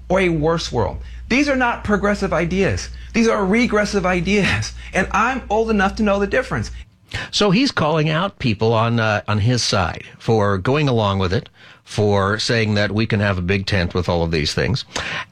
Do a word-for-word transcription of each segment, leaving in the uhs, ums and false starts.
or a worse world. These are not progressive ideas. These are regressive ideas. And I'm old enough to know the difference. So he's calling out people on uh, on his side for going along with it, for saying that we can have a big tent with all of these things.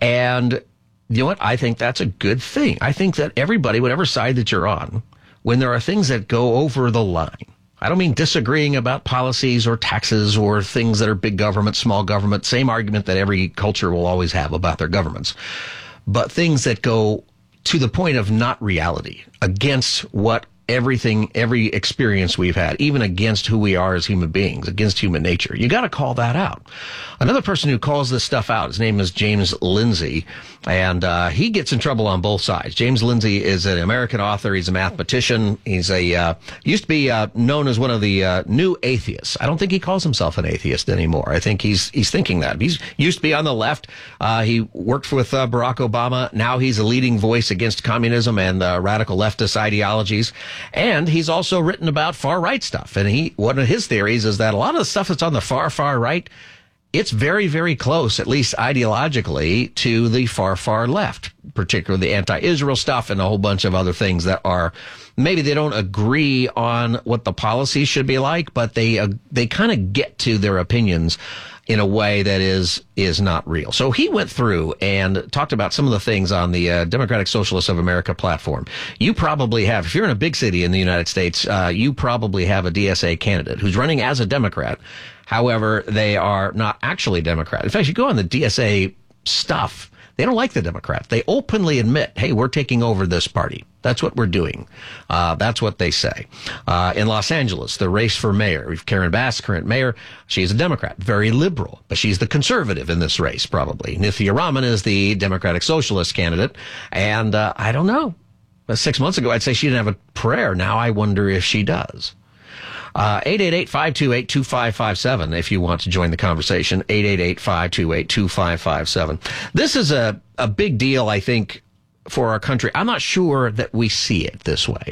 And you know what? I think that's a good thing. I think that everybody, whatever side that you're on, when there are things that go over the line, I don't mean disagreeing about policies or taxes or things that are big government, small government, same argument that every culture will always have about their governments, but things that go to the point of not reality, against what everything, every experience we've had, even against who we are as human beings, against human nature. You got to call that out. Another person who calls this stuff out, his name is James Lindsay, and uh, he gets in trouble on both sides. James Lindsay is an American author. He's a mathematician. He's a uh, used to be uh, known as one of the uh, new atheists. I don't think he calls himself an atheist anymore. I think he's he's thinking that. He's used to be on the left. Uh, he worked with uh, Barack Obama. Now he's a leading voice against communism and uh, radical leftist ideologies. And he's also written about far-right stuff. And he, one of his theories is that a lot of the stuff that's on the far, far right, it's very, very close, at least ideologically, to the far, far left, particularly the anti-Israel stuff and a whole bunch of other things that are, maybe they don't agree on what the policy should be like, but they, uh, they kind of get to their opinions in a way that is is not real. So he went through and talked about some of the things on the uh, Democratic Socialists of America platform. You probably have, if you're in a big city in the United States, uh, you probably have a D S A candidate who's running as a Democrat. However, they are not actually Democrat. In fact, you go on the D S A stuff, they don't like the Democrats. They openly admit, hey, we're taking over this party. That's what we're doing. Uh, that's what they say. Uh, in Los Angeles, the race for mayor, we've Karen Bass, current mayor. She's a Democrat, very liberal, but she's the conservative in this race, probably. Nithya Raman is the Democratic Socialist candidate. And uh, I don't know. Six months ago, I'd say she didn't have a prayer. Now I wonder if she does. Uh, eight eight eight, five two eight, two five five seven if you want to join the conversation. eight eight eight, five two eight, two five five seven. This is a, a big deal, I think, for our country. I'm not sure that we see it this way.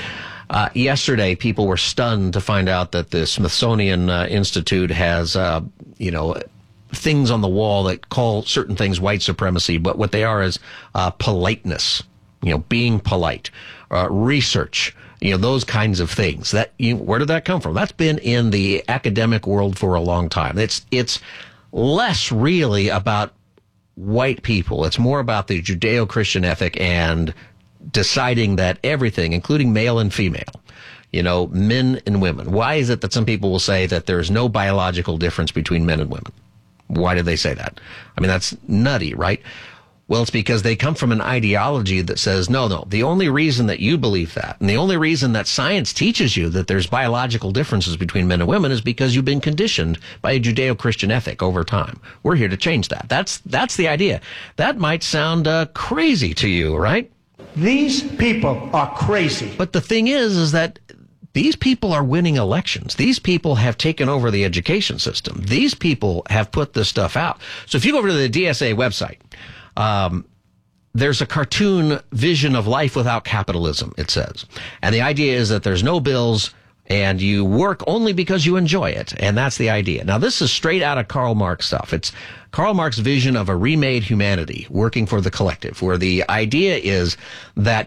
Uh, yesterday, people were stunned to find out that the Smithsonian uh, Institute has, uh, you know, things on the wall that call certain things white supremacy, but what they are is uh, politeness, you know, being polite, uh, research, you know, those kinds of things. That you, where did that come from? That's been in the academic world for a long time. It's it's less really about white people. It's more about the Judeo-Christian ethic and deciding that everything, including male and female, you know, men and women. Why is it that some people will say that there's no biological difference between men and women? Why do they say that? I mean, that's nutty, right? Well, it's because they come from an ideology that says, no, no, the only reason that you believe that, and the only reason that science teaches you that there's biological differences between men and women is because you've been conditioned by a Judeo-Christian ethic over time. We're here to change that. That's that's the idea. That might sound uh, crazy to you, right? These people are crazy. But the thing is, is that these people are winning elections. These people have taken over the education system. These people have put this stuff out. So if you go over to the D S A website, Um, there's a cartoon vision of life without capitalism, it says. And the idea is that there's no bills and you work only because you enjoy it. And that's the idea. Now, this is straight out of Karl Marx stuff. It's Karl Marx's vision of a remade humanity working for the collective, where the idea is that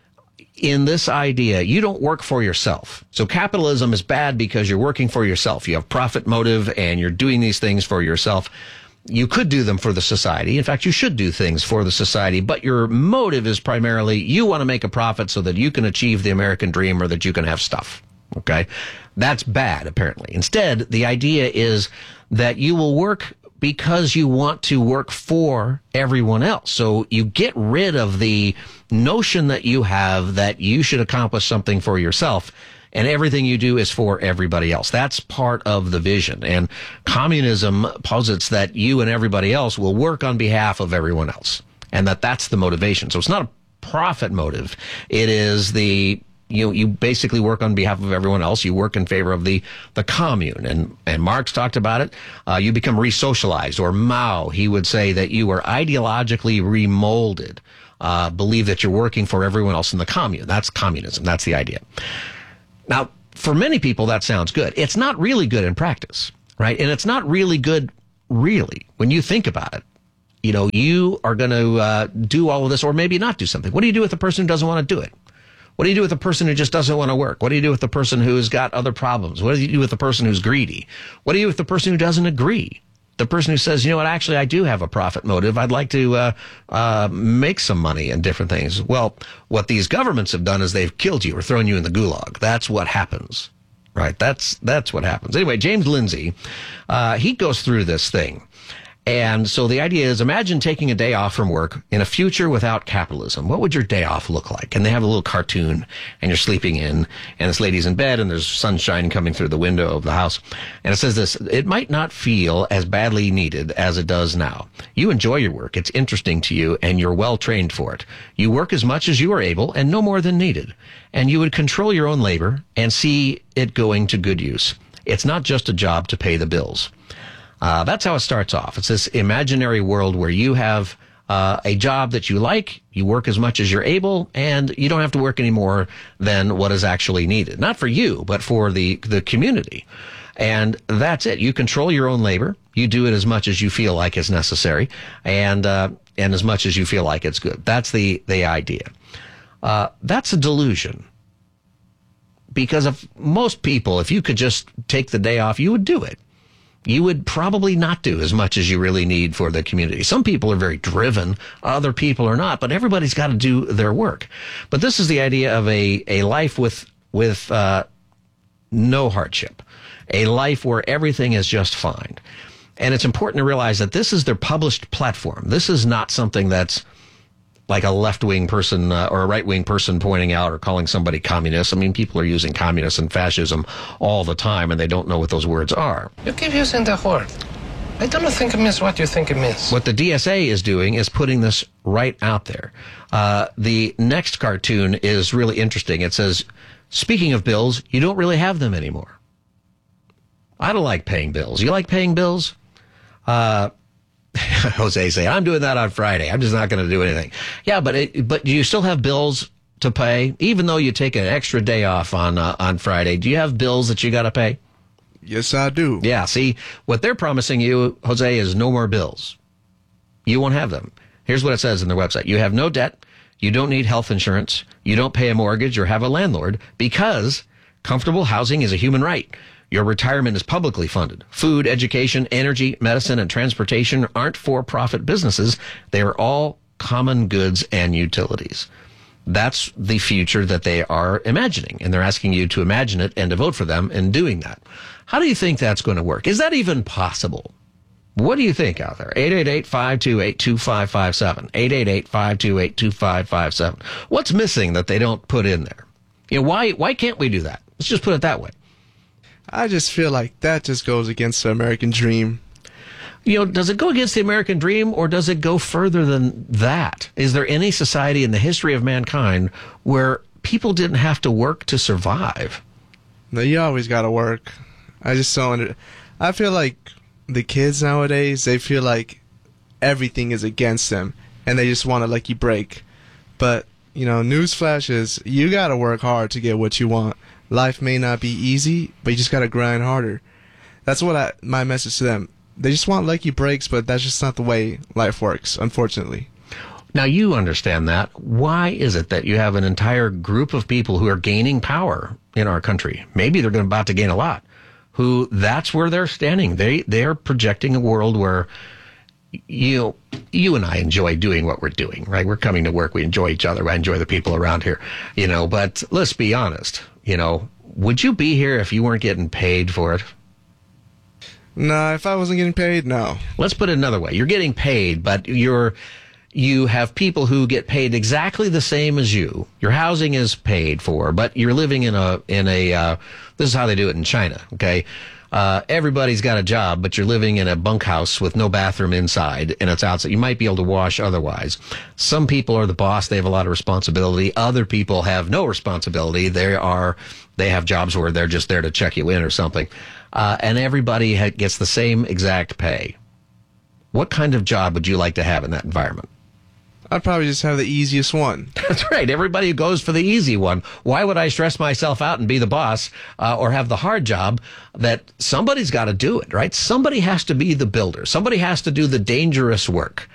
in this idea, you don't work for yourself. So capitalism is bad because you're working for yourself. You have profit motive and you're doing these things for yourself. You could do them for the society. In fact, you should do things for the society, but your motive is primarily you want to make a profit so that you can achieve the American dream or that you can have stuff. Okay? That's bad, apparently. Instead, the idea is that you will work because you want to work for everyone else. So you get rid of the notion that you have that you should accomplish something for yourself, and everything you do is for everybody else. That's part of the vision. And communism posits that you and everybody else will work on behalf of everyone else, and that that's the motivation. So it's not a profit motive. It is the, you you basically work on behalf of everyone else. You work in favor of the, the commune. And, and Marx talked about it. Uh, you become re-socialized. Or Mao, he would say that you are ideologically remolded, uh, believe that you're working for everyone else in the commune. That's communism. That's the idea. Now, for many people, that sounds good. It's not really good in practice, right? And it's not really good, really, when you think about it. you know, you are going to uh, do all of this or maybe not do something. What do you do with the person who doesn't want to do it? What do you do with the person who just doesn't want to work? What do you do with the person who's got other problems? What do you do with the person who's greedy? What do you do with the person who doesn't agree? The person who says, you know what, actually, I do have a profit motive. I'd like to uh, uh, make some money and different things. Well, what these governments have done is they've killed you or thrown you in the gulag. That's what happens, right? That's that's what happens. Anyway, James Lindsay, uh, he goes through this thing. And so the idea is, imagine taking a day off from work in a future without capitalism. What would your day off look like? And they have a little cartoon, and you're sleeping in, and this lady's in bed, and there's sunshine coming through the window of the house. And it says this: it might not feel as badly needed as it does now. You enjoy your work. It's interesting to you, and you're well trained for it. You work as much as you are able, and no more than needed. And you would control your own labor and see it going to good use. It's not just a job to pay the bills. Uh, that's how it starts off. It's this imaginary world where you have uh, a job that you like, you work as much as you're able, and you don't have to work any more than what is actually needed. Not for you, but for the, the community. And that's it. You control your own labor. You do it as much as you feel like is necessary, and uh, and as much as you feel like it's good. That's the, the idea. Uh, that's a delusion. Because if most people, if you could just take the day off, you would do it. You would probably not do as much as you really need for the community. Some people are very driven, other people are not, but everybody's got to do their work. But this is the idea of a, a life with, with, uh, no hardship, a life where everything is just fine. And it's important to realize that this is their published platform. This is not something that's like a left-wing person uh, or a right-wing person pointing out or calling somebody communist. I mean, people are using communist and fascism all the time, and they don't know what those words are. You keep using that word. I don't think it means what you think it means. What the D S A is doing is putting this right out there. Uh, the next cartoon is really interesting. It says, speaking of bills, you don't really have them anymore. I don't like paying bills. You like paying bills? Uh... Jose say, I'm doing that on Friday. I'm just not going to do anything. Yeah, but it, but do you still have bills to pay? Even though you take an extra day off on uh, on Friday, do you have bills that you got to pay? Yes, I do. Yeah, see, what they're promising you, Jose, is no more bills. You won't have them. Here's what it says in their website. You have no debt. You don't need health insurance. You don't pay a mortgage or have a landlord because comfortable housing is a human right. Your retirement is publicly funded. Food, education, energy, medicine, and transportation aren't for-profit businesses. They are all common goods and utilities. That's the future that they are imagining, and they're asking you to imagine it and to vote for them in doing that. How do you think that's going to work? Is that even possible? What do you think out there? eight eight eight, five two eight, two five five seven. eight eight eight, five two eight, two five five seven. What's missing that they don't put in there? You know, why, why can't we do that? Let's just put it that way. I just feel like that just goes against the American dream. You know, does it go against the American dream, or does it go further than that? Is there any society in the history of mankind where people didn't have to work to survive? No, you always got to work. I just don't under, I feel like the kids nowadays, they feel like everything is against them, and they just want a lucky break. But, you know, newsflash is you got to work hard to get what you want. Life may not be easy, but you just got to grind harder. That's what I, my message to them. They just want lucky breaks, but that's just not the way life works, unfortunately. Now, you understand that. Why is it that you have an entire group of people who are gaining power in our country? Maybe they're going about to gain a lot. Who that's where they're standing. They they're projecting a world where you you and I enjoy doing what we're doing, right? We're coming to work. We enjoy each other. I enjoy the people around here, you know. But let's be honest. You know, would you be here if you weren't getting paid for it? No, if I wasn't getting paid, no. Let's put it another way. You're getting paid, but you're you have people who get paid exactly the same as you. Your housing is paid for, but you're living in a in a uh, this is how they do it in China, okay? Uh, everybody's got a job, but you're living in a bunkhouse with no bathroom inside, and it's outside. You might be able to wash otherwise. Some people are the boss. They have a lot of responsibility. Other people have no responsibility. They are, they have jobs where they're just there to check you in or something. Uh, and everybody ha- gets the same exact pay. What kind of job would you like to have in that environment? I'd probably just have the easiest one. That's right. Everybody goes for the easy one. Why would I stress myself out and be the boss uh, or have the hard job that somebody's got to do it, right? Somebody has to be the builder. Somebody has to do the dangerous work.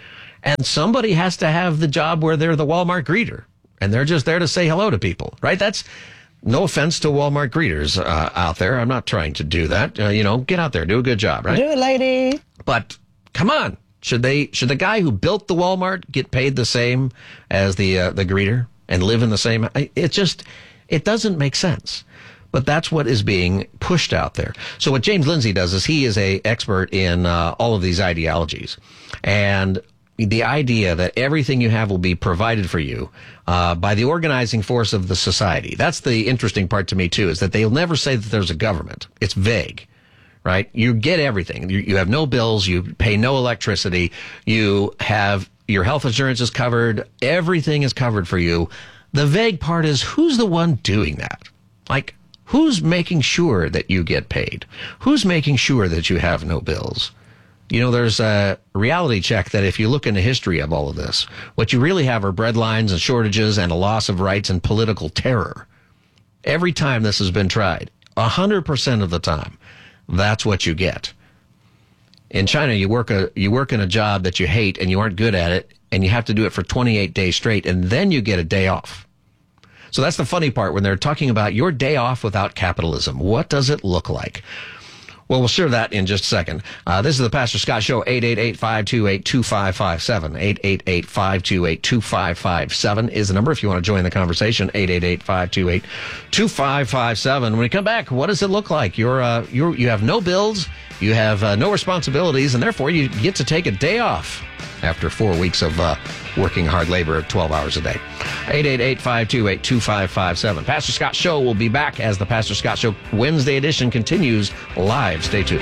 And somebody has to have the job where they're the Walmart greeter, and they're just there to say hello to people, right? That's no offense to Walmart greeters uh, out there. I'm not trying to do that. Uh, you know, get out there, do a good job, right? Do it, lady. But come on, should they? Should the guy who built the Walmart get paid the same as the uh, the greeter and live in the same? It just it doesn't make sense. But that's what is being pushed out there. So what James Lindsay does is he is a expert in uh, all of these ideologies, and the idea that everything you have will be provided for you uh, by the organizing force of the society. That's the interesting part to me too, is that they'll never say that there's a government. It's vague, right? You get everything. You, you have no bills. You pay no electricity. You have your health insurance is covered. Everything is covered for you. The vague part is who's the one doing that? Like, who's making sure that you get paid? Who's making sure that you have no bills? You know, there's a reality check that if you look into history of all of this, what you really have are breadlines and shortages and a loss of rights and political terror. Every time this has been tried, one hundred percent of the time, that's what you get. In China, you work a you work in a job that you hate and you aren't good at it, and you have to do it for twenty-eight days straight, and then you get a day off. So that's the funny part when they're talking about your day off without capitalism. What does it look like? Well, we'll share that in just a second. Uh, this is the Pastor Scott Show, eight eight eight, five two eight, two five five seven. eight eight eight, five two eight, two five five seven is the number if you want to join the conversation, eight eight eight, five two eight, two five five seven. When we come back, what does it look like? You're, uh, you're, you have no bills, you have uh, no responsibilities, and therefore you get to take a day off after four weeks of uh, working hard labor at twelve hours a day. eight eight eight, five two eight, two five five seven. Pastor Scott Show will be back as the Pastor Scott Show Wednesday edition continues live. Stay tuned.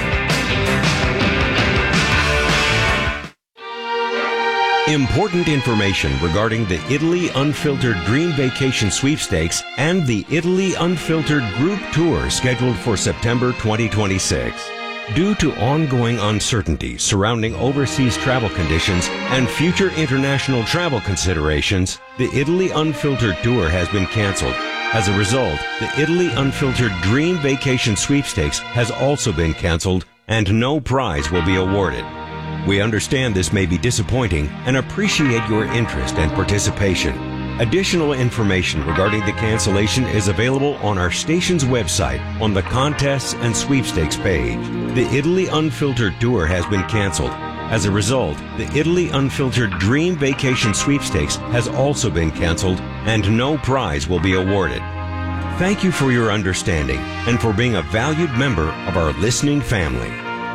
Important information regarding the Italy Unfiltered Dream Vacation Sweepstakes and the Italy Unfiltered Group Tour scheduled for September twenty twenty-six. Due to ongoing uncertainty surrounding overseas travel conditions and future international travel considerations, the Italy Unfiltered Tour has been canceled. As a result, the Italy Unfiltered Dream Vacation Sweepstakes has also been canceled, and no prize will be awarded. We understand this may be disappointing and appreciate your interest and participation. Additional information regarding the cancellation is available on our station's website on the Contests and Sweepstakes page. The Italy Unfiltered Tour has been canceled. As a result, the Italy Unfiltered Dream Vacation Sweepstakes has also been canceled, and no prize will be awarded. Thank you for your understanding and for being a valued member of our listening family.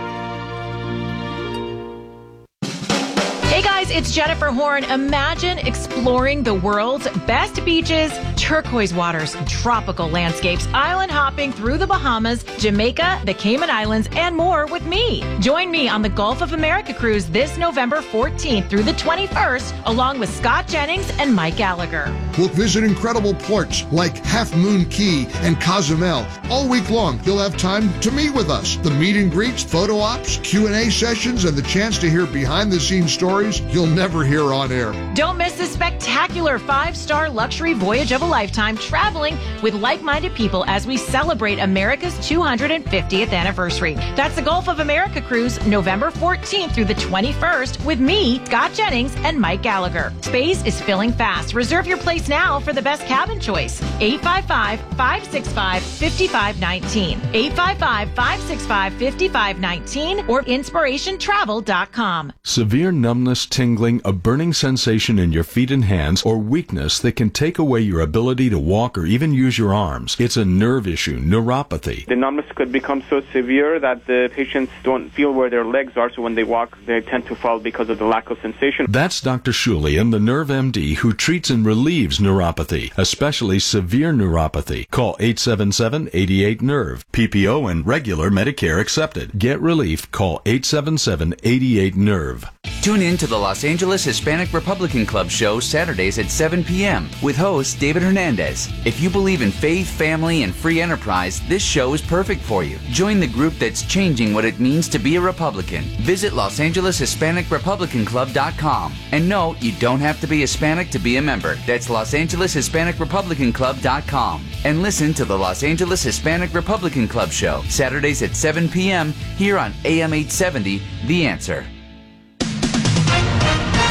Hey guys, it's Jennifer Horn. Imagine exploring the world's best beaches, turquoise waters, tropical landscapes, island hopping through the Bahamas, Jamaica, the Cayman Islands, and more with me. Join me on the Gulf of America cruise this November fourteenth through the twenty-first, along with Scott Jennings and Mike Gallagher. We'll visit incredible ports like Half Moon Key and Cozumel. All week long, you'll have time to meet with us. The meet and greets, photo ops, Q and A sessions, and the chance to hear behind-the-scenes stories you'll never hear on air. Don't miss this spectacular five-star luxury voyage of a lifetime traveling with like-minded people as we celebrate America's two hundred fiftieth anniversary. That's the Gulf of America cruise, November fourteenth through the twenty-first with me, Scott Jennings, and Mike Gallagher. Space is filling fast. Reserve your place now for the best cabin choice. eight five five, five six five, five five one nine. eight five five, five six five, five five one nine or inspiration travel dot com. Severe numbness, tingling, a burning sensation in your feet and hands, or weakness that can take away your ability to walk or even use your arms. It's a nerve issue, neuropathy. The numbness could become so severe that the patients don't feel where their legs are, so when they walk, they tend to fall because of the lack of sensation. That's Doctor Shulian, the Nerve M D, who treats and relieves neuropathy, especially severe neuropathy. Call eight seven seven, eight eight, nerve. P P O and regular Medicare accepted. Get relief. Call eight seven seven, eight eight, nerve. Tune in to the Los Angeles Hispanic Republican Club show Saturdays at seven p.m. with host David Hernandez. If you believe in faith, family, and free enterprise, this show is perfect for you. Join the group that's changing what it means to be a Republican. Visit Los Angeles Hispanic Republican Club dot com. And no, you don't have to be Hispanic to be a member. That's Los Angeles Hispanic Republican Club dot com. And listen to the Los Angeles Hispanic Republican Club show Saturdays at seven p.m. here on A M eight seventy, The Answer.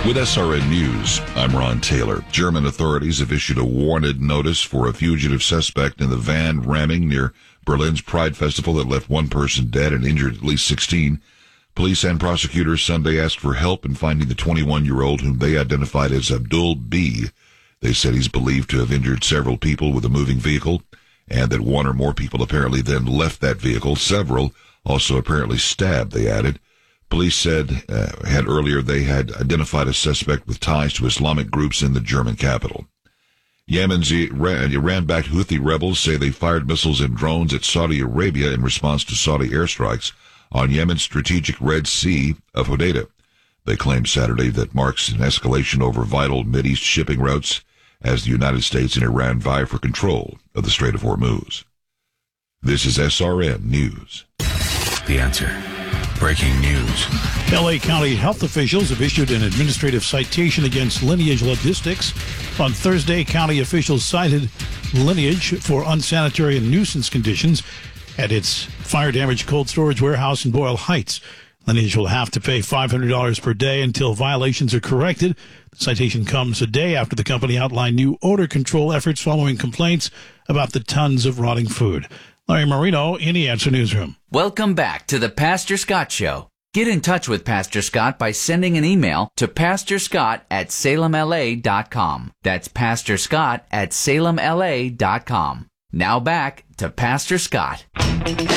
With S R N News, I'm Ron Taylor. German authorities have issued a wanted notice for a fugitive suspect in the van ramming near Berlin's Pride Festival that left one person dead and injured at least sixteen. Police and prosecutors Sunday asked for help in finding the twenty-one-year-old whom they identified as Abdul B. They said he's believed to have injured several people with a moving vehicle, and that one or more people apparently then left that vehicle. Several also apparently stabbed, they added. Police said uh, had earlier they had identified a suspect with ties to Islamic groups in the German capital. Yemen's Iran-backed Houthi rebels say they fired missiles and drones at Saudi Arabia in response to Saudi airstrikes on Yemen's strategic Red Sea of Hodeidah. They claimed Saturday that marks an escalation over vital Mideast shipping routes as the United States and Iran vie for control of the Strait of Hormuz. This is S R N News. The Answer. Breaking news. L A County health officials have issued an administrative citation against Lineage Logistics. On Thursday, county officials cited Lineage for unsanitary and nuisance conditions at its fire-damaged cold storage warehouse in Boyle Heights. Lineage will have to pay five hundred dollars per day until violations are corrected. The citation comes a day after the company outlined new odor control efforts following complaints about the tons of rotting food. Larry Marino in the Answer Newsroom. Welcome back to the Pastor Scott Show. Get in touch with Pastor Scott by sending an email to pastor scott at salem l a dot com. That's pastor scott at salem l a dot com. Now back to Pastor Scott.